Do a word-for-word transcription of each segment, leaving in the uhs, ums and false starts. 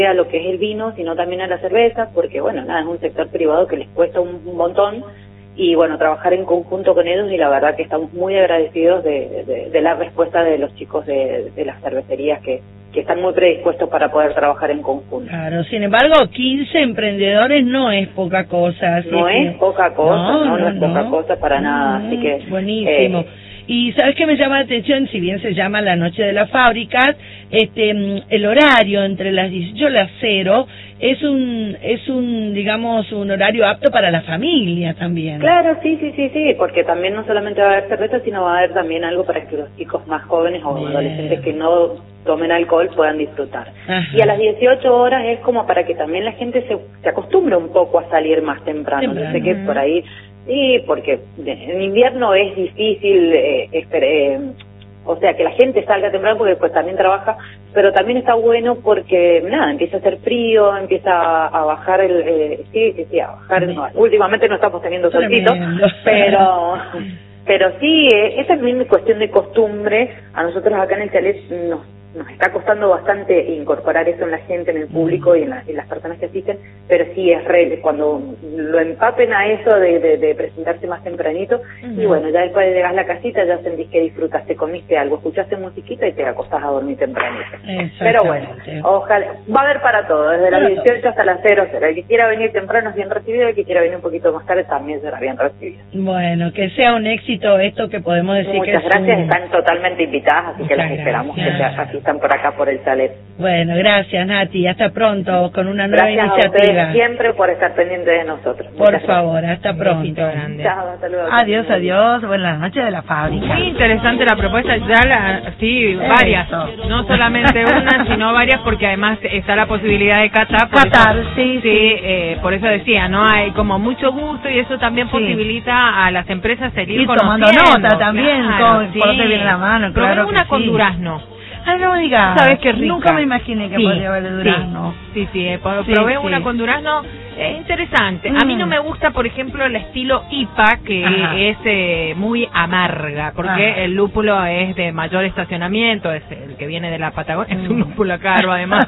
a lo que es el vino, sino también a la cerveza, porque bueno, nada, es un sector privado que les cuesta un, un montón, y bueno, trabajar en conjunto con ellos, y la verdad que estamos muy agradecidos de, de, de la respuesta de los chicos de, de las cervecerías que, que están muy predispuestos para poder trabajar en conjunto. Claro, sin embargo, quince emprendedores no es poca cosa. Así no que... es poca cosa, no, no, no es no. poca cosa para nada, Mm, así que... buenísimo. Eh, Y ¿sabes qué me llama la atención? Si bien se llama la noche de las fábricas, este, el horario entre las dieciocho y las cero es un, es un, digamos, un horario apto para la familia también. Claro, sí, sí, sí, sí, porque también no solamente va a haber cerveza, sino va a haber también algo para que los chicos más jóvenes o Bien. adolescentes que no tomen alcohol puedan disfrutar. Ajá. Y a las dieciocho horas es como para que también la gente se, se acostumbre un poco a salir más temprano. Temprano. Yo sé que por ahí, sí, porque en invierno es difícil, eh, esper, eh, o sea, que la gente salga temprano porque pues también trabaja, pero también está bueno porque, nada, empieza a hacer frío, empieza a bajar el, eh, sí, sí, sí, a bajar, no, últimamente no estamos teniendo solcito, pero... Pero sí, eh, esa es una cuestión de costumbre. A nosotros acá en el chalet nos, nos está costando bastante incorporar eso en la gente, en el público y en, la, en las personas que asisten, pero sí es re, cuando lo empapen a eso de, de, de presentarse más tempranito, uh-huh. Y bueno, ya después de llegar a la casita ya sentís que disfrutaste, comiste algo, escuchaste musiquita y te acostás a dormir tempranito. Pero bueno, ojalá, va a haber para todo, desde las dieciocho hasta las cero cero. El que quiera venir temprano es bien recibido, el que quiera venir un poquito más tarde también será bien recibido. Bueno, que sea un éxito esto que podemos decir. Muchas que gracias, un... están totalmente invitadas, así Muchas que las esperamos, gracias. que asistan por acá por el chalet. Bueno, gracias Nati, hasta pronto con una nueva gracias iniciativa. Gracias a ustedes siempre por estar pendientes de nosotros. Por Muchas favor, gracias. hasta pronto. Grande. Chao, hasta luego. Adiós, adiós, buenas noches de la fábrica. Muy interesante la propuesta, ya la, sí, varias, Eso. no solamente una, sino varias, porque además está la posibilidad de catar. Catar, eso, sí, sí. sí. Eh, por eso decía, ¿no? Hay como mucho gusto y eso también sí. posibilita a las empresas seguir y tomando nota también, claro, con, sí. por te viene la mano, claro. una que con sí. durazno. Ah, no me digas. ¿Sabes qué rica? Nunca me imaginé que sí, podría haber durazno. Sí, sí, sí, sí probé sí. una con durazno, eh, interesante. Mm. A mí no me gusta, por ejemplo, el estilo I P A, que Ajá. es eh, muy amarga, porque Ajá. el lúpulo es de mayor estacionamiento, es el que viene de la Patagonia, mm. es un lúpulo caro además,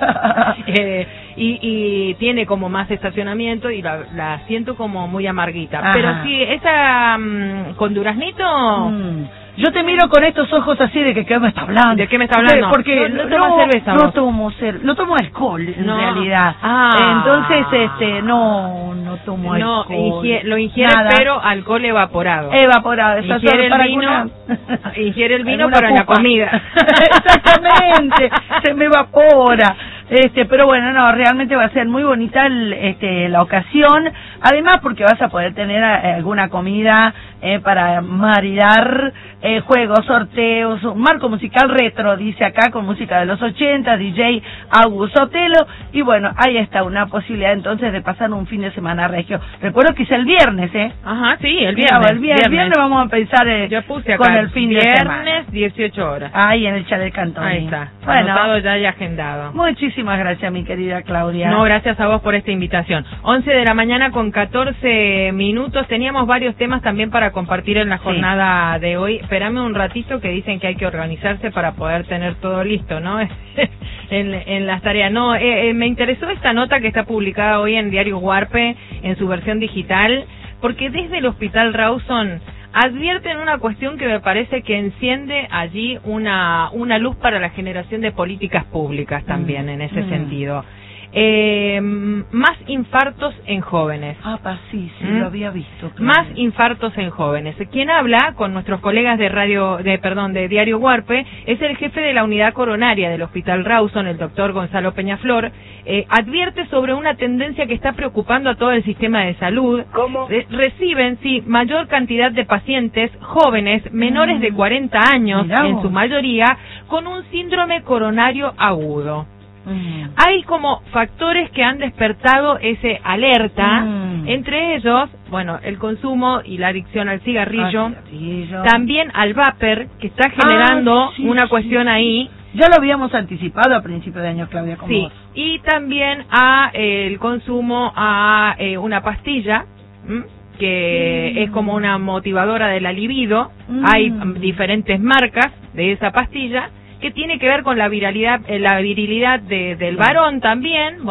eh, y, y tiene como más estacionamiento y la, la siento como muy amarguita. Ajá. Pero sí, esa um, con duraznito... Mm. Yo te miro con estos ojos así de que ¿qué me está hablando? ¿De qué me está hablando? Porque no, no, no tomo cerveza. No tomo cer no tomo alcohol en no. realidad. Ah. Entonces este no no tomo no, alcohol. Ingiere, lo ingiere Nada. Pero alcohol evaporado. Evaporado, eso ingiere para el vino, alguna... ingiere el vino para pupa. La comida. Exactamente, se me evapora. Este, pero bueno, no, realmente va a ser muy bonita el, este, la ocasión, además porque vas a poder tener eh, alguna comida eh, para maridar, eh, juegos, sorteos, un marco musical retro, dice acá, con música de los ochenta, D J Augusto Otelo, y bueno, ahí está una posibilidad entonces de pasar un fin de semana regio. Recuerdo que es el viernes, ¿eh? Ajá, sí, el viernes. Mira, el viernes, viernes vamos a pensar eh, Yo puse acá, con el fin de semana. Viernes, dieciocho horas. Ahí en el Chalet Cantón. Ahí está, bueno, anotado ya y agendado. Muchísimas gracias, mi querida Claudia. No, gracias a vos por esta invitación. once de la mañana con catorce minutos. Teníamos varios temas también para compartir en la jornada sí. de hoy. Espérame un ratito, que dicen que hay que organizarse para poder tener todo listo, ¿no? en, en las tareas. No, eh, eh, me interesó esta nota que está publicada hoy en Diario Huarpe, en su versión digital, porque desde el Hospital Rawson advierten una cuestión que me parece que enciende allí una una luz para la generación de políticas públicas también, mm. en ese mm. sentido. Eh, más infartos en jóvenes. Ah, pa, sí, sí, ¿Mm? lo había visto. Claro. Más infartos en jóvenes. Quien habla con nuestros colegas de radio, de perdón, de Diario Huarpe, es el jefe de la unidad coronaria del Hospital Rawson, el doctor Gonzalo Peñaflor. Eh, advierte sobre una tendencia que está preocupando a todo el sistema de salud. ¿Cómo? Re reciben, sí, mayor cantidad de pacientes jóvenes, menores mm. de cuarenta años, Mirá en vos. Su mayoría, con un síndrome coronario agudo. Mm. Hay como factores que han despertado ese alerta, mm. entre ellos, bueno, el consumo y la adicción al cigarrillo, ah, cigarrillo. También al vapor, que está generando ah, sí, una cuestión sí. ahí. Ya lo habíamos anticipado a principio de año, Claudia, con sí. vos. Y también a eh, el consumo a eh, una pastilla, ¿m? que mm. es como una motivadora de la libido. Mm. Hay um, diferentes marcas de esa pastilla, que tiene que ver con la viralidad, eh, la virilidad de, del varón también.